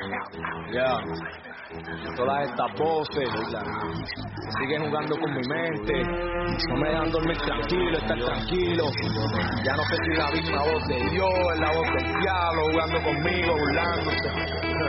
Ya, todas estas voces siguen jugando con mi mente, no me dejan dormir tranquilo, estar tranquilo. Ya no sé si es la misma voz de Dios, es la voz del diablo jugando conmigo, burlándose.